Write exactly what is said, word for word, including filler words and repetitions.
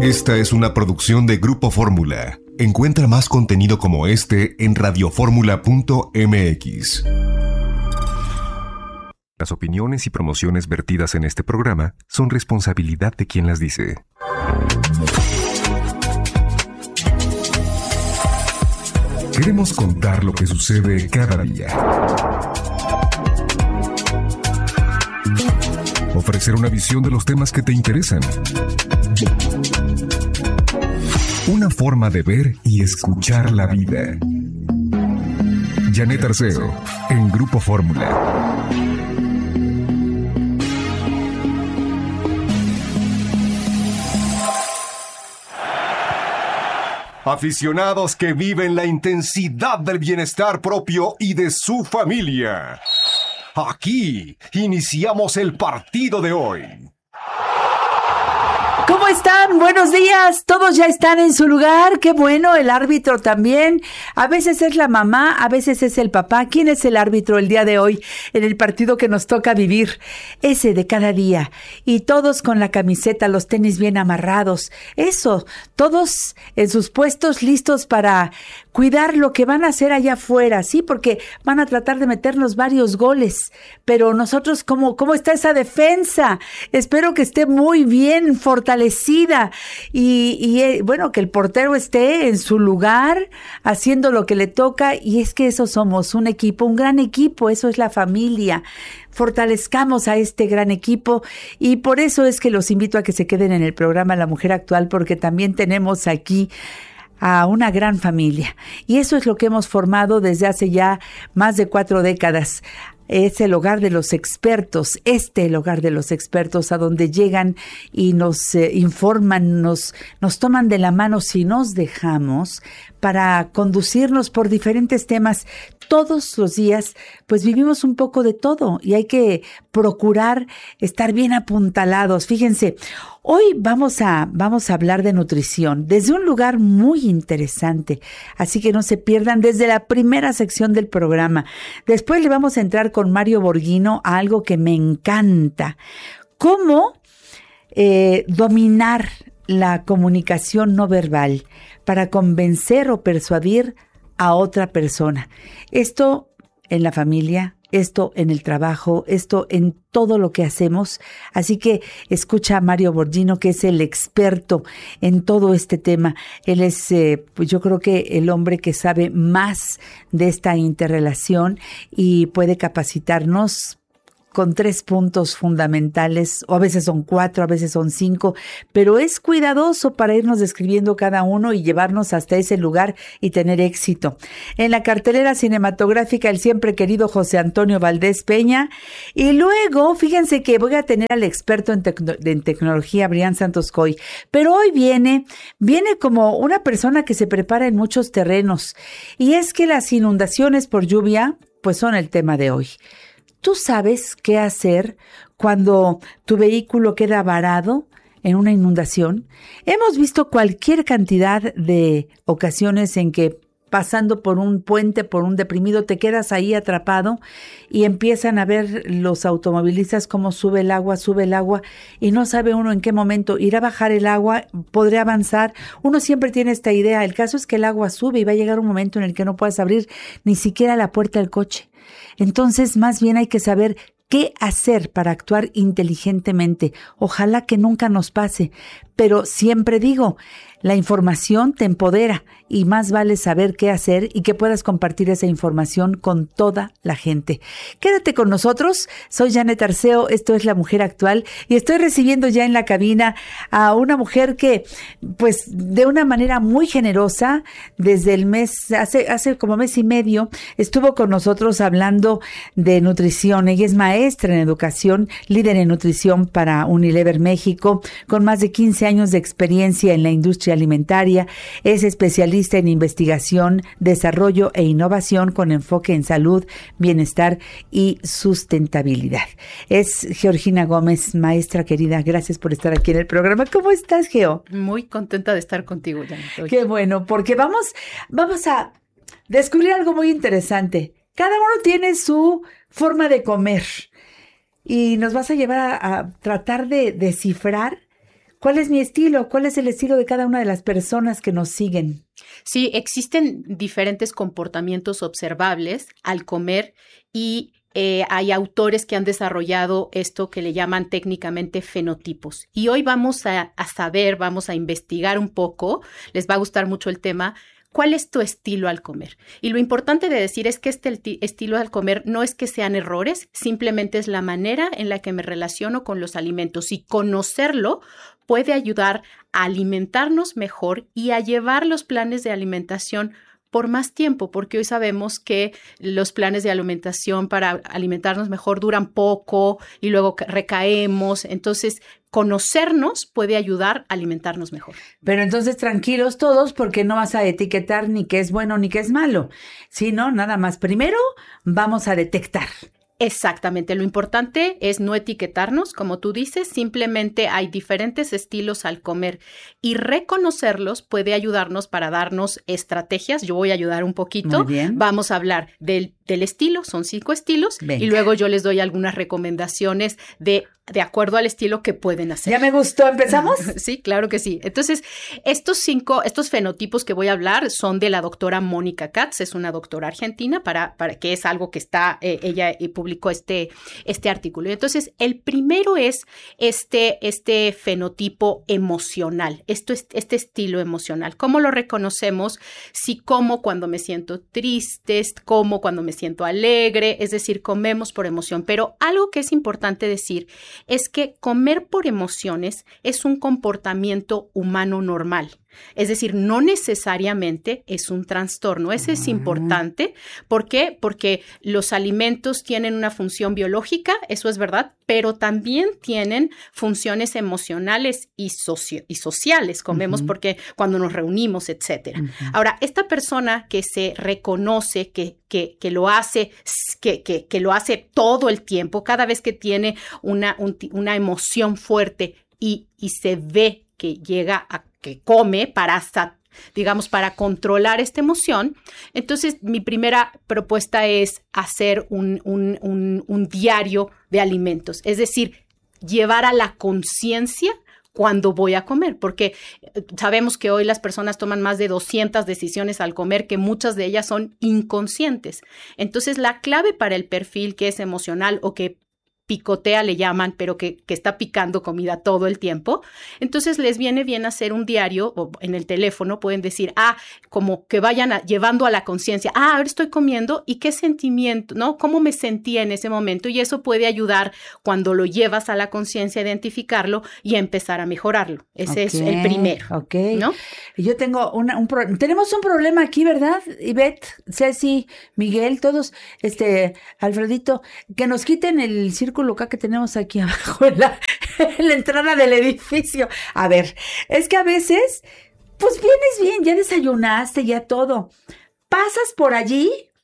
Esta es una producción de Grupo Fórmula. Encuentra más contenido como este en radioformula punto m x. Las opiniones y promociones vertidas en este programa son responsabilidad de quien las dice. Queremos contar lo que sucede cada día. Ofrecer una visión de los temas que te interesan. Una forma de ver y escuchar la vida. Janet Arceo, en Grupo Fórmula. Aficionados que viven la intensidad del bienestar propio y de su familia. Aquí iniciamos el partido de hoy. ¿Cómo están? Buenos días. Todos ya están en su lugar. Qué bueno, el árbitro también. A veces es la mamá, a veces es el papá. ¿Quién es el árbitro el día de hoy en el partido que nos toca vivir? Ese de cada día. Y todos con la camiseta, los tenis bien amarrados. Eso, todos en sus puestos listos para cuidar lo que van a hacer allá afuera, ¿sí? Porque van a tratar de meternos varios goles. Pero nosotros, ¿cómo, cómo está esa defensa? Espero que esté muy bien fortalecida y, y bueno, que el portero esté en su lugar haciendo lo que le toca. Y es que eso somos, un equipo, un gran equipo, eso es la familia. Fortalezcamos a este gran equipo y por eso es que los invito a que se queden en el programa La Mujer Actual, porque también tenemos aquí a una gran familia. Y eso es lo que hemos formado desde hace ya más de cuatro décadas. Es el hogar de los expertos, este el hogar de los expertos, a donde llegan y nos eh, informan, nos, nos toman de la mano si nos dejamos para conducirnos por diferentes temas. Todos los días, pues vivimos un poco de todo y hay que procurar estar bien apuntalados. Fíjense, hoy vamos a, vamos a hablar de nutrición desde un lugar muy interesante, así que no se pierdan desde la primera sección del programa. Después le vamos a entrar con Mario Borghino a algo que me encanta, cómo eh, dominar la comunicación no verbal para convencer o persuadir a otra persona. Esto en la familia, esto en el trabajo, esto en todo lo que hacemos. Así que escucha a Mario Borghino, que es el experto en todo este tema. Él es, eh, pues yo creo que el hombre que sabe más de esta interrelación y puede capacitarnos con tres puntos fundamentales, o a veces son cuatro, a veces son cinco, pero es cuidadoso para irnos describiendo cada uno y llevarnos hasta ese lugar y tener éxito. En la cartelera cinematográfica, el siempre querido José Antonio Valdés Peña, y luego, fíjense que voy a tener al experto en, tecno- en tecnología, Brian Santos Coy, pero hoy viene, viene como una persona que se prepara en muchos terrenos, y es que las inundaciones por lluvia, pues son el tema de hoy. ¿Tú sabes qué hacer cuando tu vehículo queda varado en una inundación? Hemos visto cualquier cantidad de ocasiones en que pasando por un puente, por un deprimido, te quedas ahí atrapado y empiezan a ver los automovilistas cómo sube el agua, sube el agua y no sabe uno en qué momento irá a bajar el agua, podrá avanzar. Uno siempre tiene esta idea. El caso es que el agua sube y va a llegar un momento en el que no puedas abrir ni siquiera la puerta del coche. Entonces, más bien hay que saber qué hacer para actuar inteligentemente. Ojalá que nunca nos pase, pero siempre digo, la información te empodera y más vale saber qué hacer y que puedas compartir esa información con toda la gente. Quédate con nosotros, soy Janet Arceo, esto es La Mujer Actual y estoy recibiendo ya en la cabina a una mujer que, pues, de una manera muy generosa, desde el mes, hace, hace como mes y medio, estuvo con nosotros hablando de nutrición. Ella es maestra en educación, líder en nutrición para Unilever México, con más de quince años de experiencia en la industria alimentaria, es especialista en investigación, desarrollo e innovación con enfoque en salud, bienestar y sustentabilidad. Es Georgina Gómez, maestra querida, gracias por estar aquí en el programa. ¿Cómo estás, Geo? Muy contenta de estar contigo, Janet. Qué bueno, porque vamos, vamos a descubrir algo muy interesante. Cada uno tiene su forma de comer y nos vas a llevar a, a tratar de descifrar ¿Cuál es mi estilo? ¿Cuál es el estilo de cada una de las personas que nos siguen? Sí, existen diferentes comportamientos observables al comer y eh, hay autores que han desarrollado esto que le llaman técnicamente fenotipos. Y hoy vamos a, a saber, vamos a investigar un poco, les va a gustar mucho el tema, ¿cuál es tu estilo al comer? Y lo importante de decir es que este estilo al comer no es que sean errores, simplemente es la manera en la que me relaciono con los alimentos y conocerlo puede ayudar a alimentarnos mejor y a llevar los planes de alimentación por más tiempo, porque hoy sabemos que los planes de alimentación para alimentarnos mejor duran poco y luego recaemos. Entonces, conocernos puede ayudar a alimentarnos mejor. Pero entonces tranquilos todos porque no vas a etiquetar ni qué es bueno ni qué es malo, sino nada más. Primero vamos a detectar. Exactamente, lo importante es no etiquetarnos, como tú dices, simplemente hay diferentes estilos al comer y reconocerlos puede ayudarnos para darnos estrategias. Yo voy a ayudar un poquito. Muy bien. Vamos a hablar del, del estilo, son cinco estilos. Venga. Y luego yo les doy algunas recomendaciones de de acuerdo al estilo que pueden hacer. Ya me gustó, ¿empezamos? Sí, claro que sí. Entonces, estos cinco, estos fenotipos que voy a hablar son de la doctora Mónica Katz, es una doctora argentina, para, para que es algo que está, eh, ella eh, publicó este, este artículo. Entonces, el primero es este, este fenotipo emocional, esto es, este estilo emocional. ¿Cómo lo reconocemos? Si como cuando me siento triste, como cuando me siento alegre, es decir, comemos por emoción. Pero algo que es importante decir es que comer por emociones es un comportamiento humano normal. Es decir, no necesariamente es un trastorno. Ese es importante. ¿Por qué? Porque los alimentos tienen una función biológica, eso es verdad, pero también tienen funciones emocionales y, socio- y sociales. Comemos uh-huh. porque cuando nos reunimos, etcétera. Uh-huh. Ahora, esta persona que se reconoce, que, que, que lo hace, que, que, que lo hace todo el tiempo, cada vez que tiene una, un, una emoción fuerte y, y se ve que llega a que come para, digamos, para controlar esta emoción. Entonces, mi primera propuesta es hacer un, un, un, un diario de alimentos, es decir, llevar a la conciencia cuando voy a comer, porque sabemos que hoy las personas toman más de doscientas decisiones al comer, que muchas de ellas son inconscientes. Entonces, la clave para el perfil que es emocional o que picotea le llaman, pero que, que está picando comida todo el tiempo. Entonces les viene bien hacer un diario o en el teléfono pueden decir, ah, como que vayan a, llevando a la conciencia, ah, ahora estoy comiendo y qué sentimiento, ¿no? ¿Cómo me sentía en ese momento? Y eso puede ayudar cuando lo llevas a la conciencia a identificarlo y a empezar a mejorarlo. Ese okay, es el primero. Ok. ¿No? Yo tengo una, un pro- tenemos un problema aquí, ¿verdad? Ivette, Ceci, Miguel, todos, este, Alfredito, que nos quiten el círculo acá que tenemos aquí abajo en la, en la entrada del edificio. A ver, es que a veces, pues vienes bien, ya desayunaste, ya todo. Pasas por allí